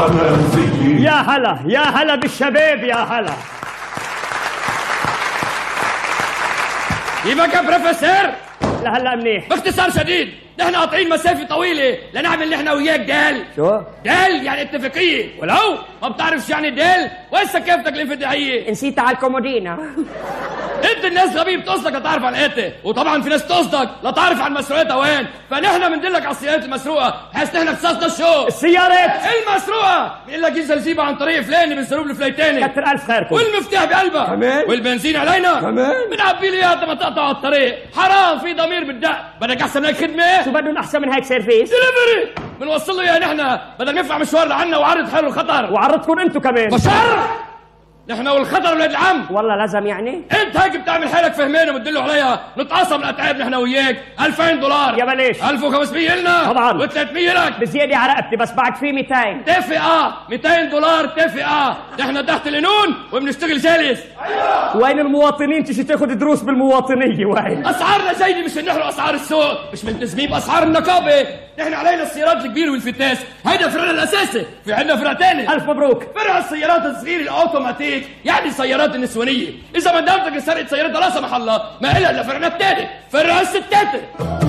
يا هلا يا هلا بالشباب، يا هلا. كيفك يا بروفيسور؟ لهلا منيح. باختصار شديد نحن قاطعين مسافه طويله لنعمل نحن وياك ديل. شو؟ ديل يعني اتفاقيه، ولو ما بتعرف شو يعني ديل وين سكافتك الانفتاحيه؟ نسيت على الكومودينا. انت الناس غبيه بتقصدك لتعرف عن ايتها، وطبعا في ناس تقصدك لتعرف عن مسروقاتها وين، فنحن بندلك على السيارات المسروقه بحيث نحن اختصاصنا شو؟ السيارات المسروقه، بنقول لك ينزل سيبها عن طريق فلاني بنسلوب الفليتاني. كتر الف خيركم. والمفتاح بقلبها كمان؟ والبنزين علينا كمان؟ بنعبي لي اياها لما تقطع على الطريق، حرام في ضمير بالدق، بدك احسن من هيك خدمه؟ شو بدهم احسن من هيك سيرفيس؟ دليفري بنوصل له اياها نحن بدل ندفع مشوار لعنا وعرض حل الخطر. وعرضكم انتم كمان. بشر نحن والخطر ولاد العم. والله لازم يعني. انت هيك بتعمل حالك فهمين وبتدلوا عليها، نتعاصم الاتعاب نحن وياك. 2000 دولار يا بلاش. 1500 لنا طبعا و300 لك بزياده على رقبتي، بس بعد في 200. اتفقا 200 دولار اتفقا. نحن تحت القانون وبنشتغل جالس. وين المواطنين تيجي تاخذ دروس بالمواطنيه؟ وين اسعارنا جيده مش نحن اسعار السوق، مش ملتزمين باسعار النقابه. نحن علينا السيارات الكبيره والفتاس، هيدا فرعنا الاساسي. في عندنا فرع ثاني. الف مبروك. فرع السيارات الصغيره الاوتوماتيك، يعني السيارات النسوانيه. اذا مدامتك سرقت سيارتها لا سمح الله ما إلها الا فرعنا الثاني، فرع الستات.